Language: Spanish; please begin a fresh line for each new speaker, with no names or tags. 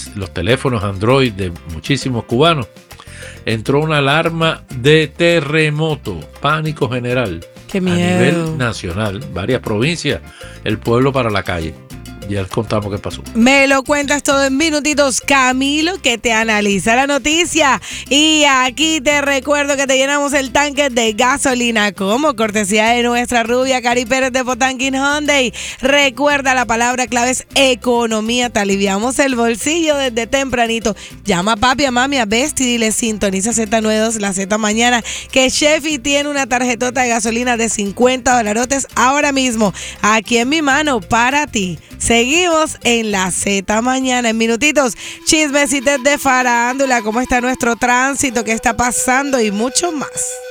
los teléfonos Android de muchísimos cubanos, entró una alarma de terremoto, pánico general.
¡Qué miedo!
A nivel nacional, varias provincias, el pueblo para la calle. Ya les contamos qué pasó.
Me lo cuentas todo en minutitos, Camilo, que te analiza la noticia. Y aquí te recuerdo que te llenamos el tanque de gasolina como cortesía de nuestra rubia Cari Pérez de Potanquín Hyundai. Recuerda, la palabra clave es economía. Te aliviamos el bolsillo desde tempranito. Llama a papi, a mami, a Besti, dile sintoniza Z92, la Z mañana, que Chevy tiene una tarjetota de gasolina de $50 ahora mismo, aquí en mi mano, para ti. Seguimos en la Z mañana. En minutitos, chismecitos de farándula, cómo está nuestro tránsito, qué está pasando y mucho más.